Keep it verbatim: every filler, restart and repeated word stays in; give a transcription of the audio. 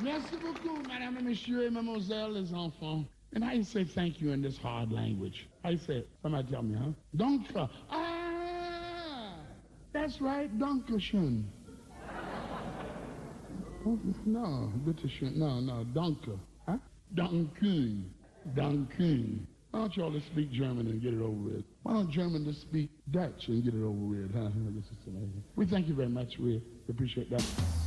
Merci beaucoup, madame et monsieur et mademoiselle, les enfants. And how you say thank you in this hard language? How you say it? Somebody tell me, huh? Danke. Ah! That's right, Dankeschön. Oh, no, bitteschön. No, no, danke. Huh? Danke. Danke. Why don't you all just speak German and get it over with? Why don't Germans just speak Dutch and get it over with, huh? We thank you very much. We appreciate that.